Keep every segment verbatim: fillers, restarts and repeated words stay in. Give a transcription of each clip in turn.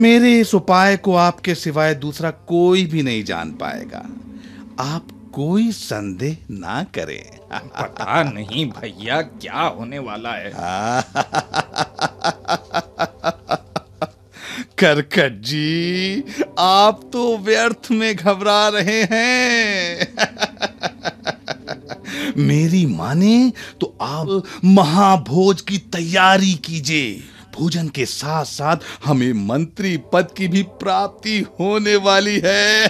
मेरे इस उपाय को आपके सिवाय दूसरा कोई भी नहीं जान पाएगा। आप कोई संदेह ना करें। पता नहीं भैया क्या होने वाला है। करकट जी, आप तो व्यर्थ में घबरा रहे हैं। मेरी माने तो आप महाभोज की तैयारी कीजिए। भोजन के साथ साथ हमें मंत्री पद की भी प्राप्ति होने वाली है।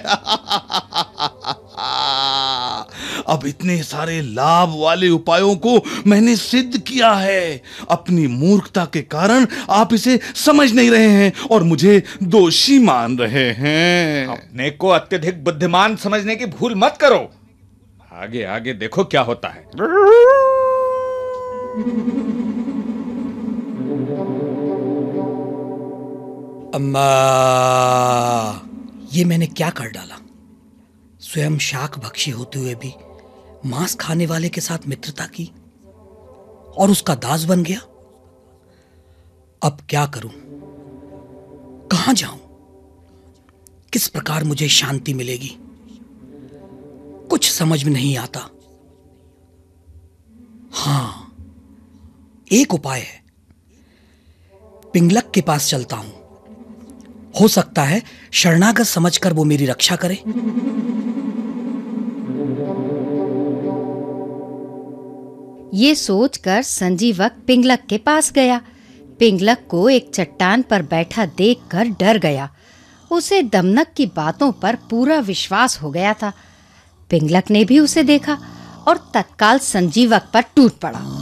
अब इतने सारे लाभ वाले उपायों को मैंने सिद्ध किया है। अपनी मूर्खता के कारण आप इसे समझ नहीं रहे हैं और मुझे दोषी मान रहे हैं। अपने को अत्यधिक बुद्धिमान समझने की भूल मत करो। आगे आगे देखो क्या होता है। अम्मा, ये मैंने क्या कर डाला? स्वयं शाक भक्षी होते हुए भी मांस खाने वाले के साथ मित्रता की और उसका दास बन गया। अब क्या करूं? कहां जाऊं? किस प्रकार मुझे शांति मिलेगी? कुछ समझ में नहीं आता। हां, एक उपाय है। पिंगलक के पास चलता हूं। हो सकता है शरणागत समझकर वो मेरी रक्षा करे। ये सोचकर संजीवक पिंगलक के पास गया। पिंगलक को एक चट्टान पर बैठा देखकर डर गया। उसे दमनक की बातों पर पूरा विश्वास हो गया था। पिंगलक ने भी उसे देखा और तत्काल संजीवक पर टूट पड़ा।